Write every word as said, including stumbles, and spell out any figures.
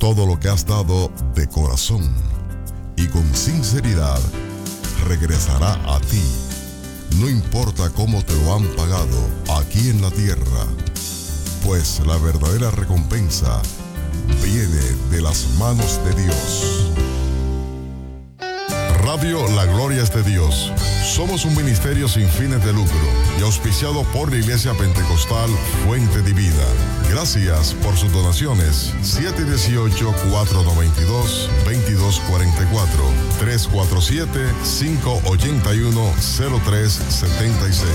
Todo lo que has dado de corazón y con sinceridad regresará a ti. No importa cómo te lo han pagado aquí en la tierra, pues la verdadera recompensa viene de las manos de Dios. Radio La Gloria es de Dios. Somos un ministerio sin fines de lucro y auspiciado por la Iglesia Pentecostal Fuente de Vida. Gracias por sus donaciones. siete uno ocho, cuatro nueve dos, dos dos cuatro cuatro, tres cuatro siete, cinco ocho uno, cero tres siete seis.